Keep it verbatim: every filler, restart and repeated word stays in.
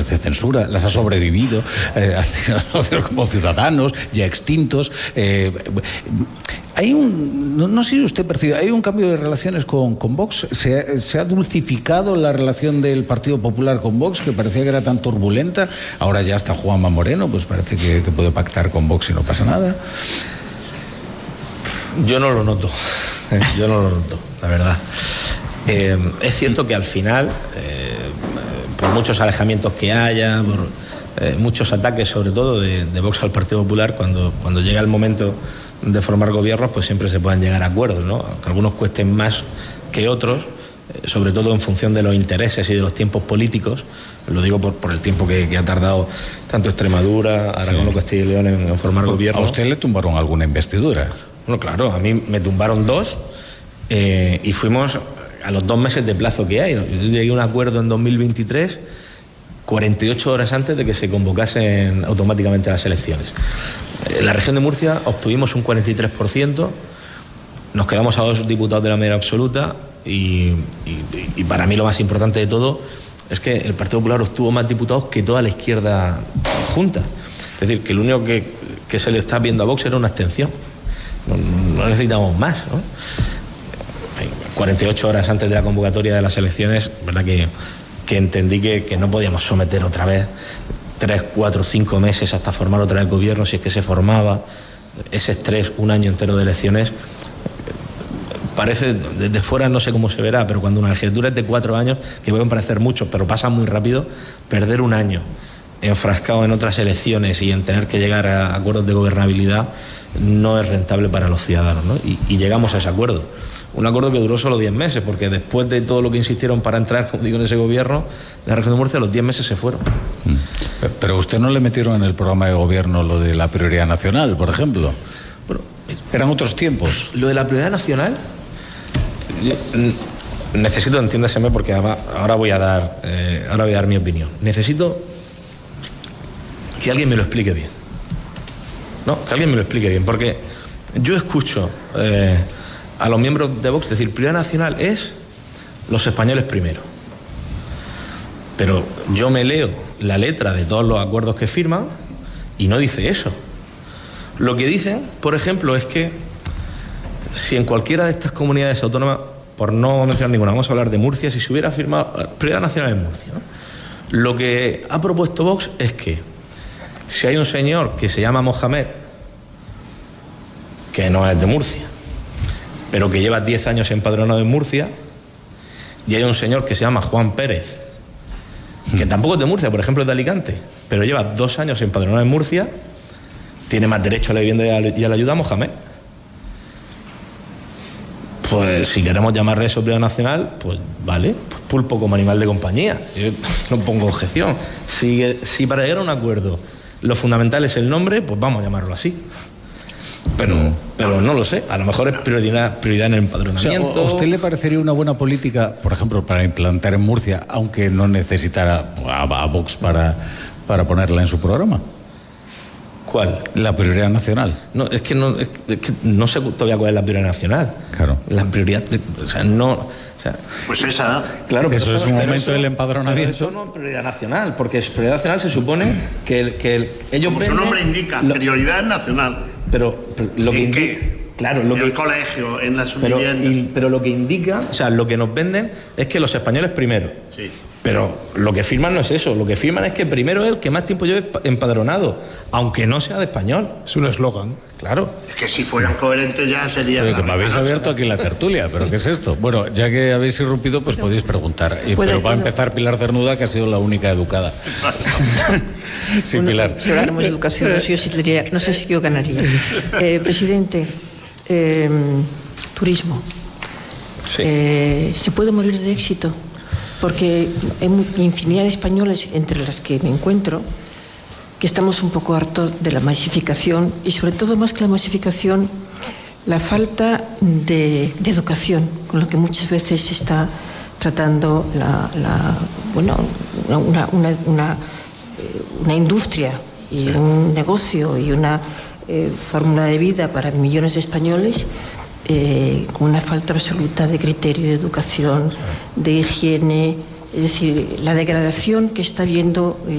mociones de censura, las ha sobrevivido, eh, como Ciudadanos, ya extintos. Eh, hay un, no, no sé si usted percibe, hay un cambio de relaciones con, con Vox. Se, se ha dulcificado la relación del Partido Popular con Vox, que parecía que era tan turbulenta. Ahora ya está Juanma Moreno, pues parece que, que puede pactar con Vox y no pasa nada. Yo no lo noto, yo no lo noto, la verdad. Eh, es cierto que al final, eh, por muchos alejamientos que haya, por eh, muchos ataques sobre todo de, de Vox al Partido Popular, cuando, cuando llega el momento de formar gobiernos, pues siempre se puedan llegar a acuerdos, ¿no? Aunque algunos cuesten más que otros, eh, sobre todo en función de los intereses y de los tiempos políticos. Lo digo por, por el tiempo que, que ha tardado tanto Extremadura, Aragón o sí. Castilla y León en, en formar gobierno. ¿A usted le tumbaron alguna investidura? Bueno, claro, a mí me tumbaron dos eh, y fuimos a los dos meses de plazo que hay. Yo llegué a un acuerdo en dos mil veintitrés, cuarenta y ocho horas antes de que se convocasen automáticamente las elecciones. En la región de Murcia obtuvimos un cuarenta y tres por ciento, nos quedamos a dos diputados de la mayoría absoluta y, y, y para mí lo más importante de todo es que el Partido Popular obtuvo más diputados que toda la izquierda junta. Es decir, que lo único que, que se le está viendo a Vox era una abstención. No, no necesitamos más, ¿no? cuarenta y ocho horas antes de la convocatoria de las elecciones, verdad que, que entendí que, que no podíamos someter otra vez tres, cuatro, cinco meses hasta formar otra vez gobierno, si es que se formaba, ese estrés, un año entero de elecciones. Parece, desde fuera no sé cómo se verá, pero cuando una legislatura es de cuatro años, que pueden parecer muchos, pero pasan muy rápido, perder un año enfrascado en otras elecciones y en tener que llegar a acuerdos de gobernabilidad no es rentable para los ciudadanos, ¿no? Y, y llegamos a ese acuerdo. Un acuerdo que duró solo diez meses, porque después de todo lo que insistieron para entrar, como digo, en ese gobierno de la región de Murcia, los diez meses se fueron. Pero usted no le metieron en el programa de gobierno lo de la prioridad nacional, por ejemplo. Bueno, eran otros tiempos. Lo de la prioridad nacional, yo, necesito, entiéndaseme, porque ahora voy a dar, eh, ahora voy a dar mi opinión. Necesito que alguien me lo explique bien. No, que alguien me lo explique bien, porque yo escucho eh, a los miembros de Vox decir prioridad nacional es los españoles primero. Pero yo me leo la letra de todos los acuerdos que firman y no dice eso. Lo que dicen, por ejemplo, es que si en cualquiera de estas comunidades autónomas, por no mencionar ninguna, vamos a hablar de Murcia, si se hubiera firmado prioridad nacional en Murcia, ¿no? Lo que ha propuesto Vox es que si hay un señor que se llama Mohamed, que no es de Murcia, pero que lleva diez años empadronado en Murcia, y hay un señor que se llama Juan Pérez, que tampoco es de Murcia, por ejemplo es de Alicante, pero lleva dos años empadronado en Murcia, tiene más derecho a la vivienda y a la ayuda a Mohamed. Pues si queremos llamarle eso prioridad nacional, pues vale, pues pulpo como animal de compañía. Yo no pongo objeción. Si, si para llegar a un acuerdo lo fundamental es el nombre, pues vamos a llamarlo así. Pero, no. pero no lo sé, a lo mejor es prioridad, prioridad en el empadronamiento. O sea, ¿a usted le parecería una buena política, por ejemplo, para implantar en Murcia, aunque no necesitara a, a Vox para, para ponerla en su programa? ¿Cuál? La prioridad nacional. No, es que no, es que no sé todavía cuál es la prioridad nacional. Claro. La prioridad, o sea, no... O sea, pues esa... Claro, eso es un momento eso, del empadronamiento. Eso no es prioridad nacional, porque prioridad nacional se supone que, el, que el, ellos Como venden, su nombre indica, lo, prioridad nacional. Pero, pero lo que ¿En indica, qué? Claro, lo en que, el colegio, en las pero, viviendas. Y, pero lo que indica, o sea, lo que nos venden es que los españoles primero. Sí. Pero lo que firman no es eso, lo que firman es que primero es el que más tiempo lleve empadronado, aunque no sea de español. Es un eslogan. Claro. Es que si fueran coherentes ya sería... Oye, que me habéis abierto aquí la tertulia, pero ¿qué es esto? Bueno, ya que habéis irrumpido, pues podéis preguntar. Y, pero va a empezar Pilar Cernuda, que ha sido la única educada. Sí, bueno, Pilar. Si habláramos de educación, no sé, yo, si diría, no sé si yo ganaría. Eh, presidente, eh, turismo. Sí. Eh, ¿Se puede morir de éxito? Porque hay infinidad de españoles, entre las que me encuentro, que estamos un poco hartos de la masificación y, sobre todo, más que la masificación, la falta de, de educación, con lo que muchas veces se está tratando la, la, bueno, una, una, una, una industria y sí. un negocio y una eh, fórmula de vida para millones de españoles. Eh, con una falta absoluta de criterio de educación, de higiene, es decir, la degradación que está habiendo. Eh,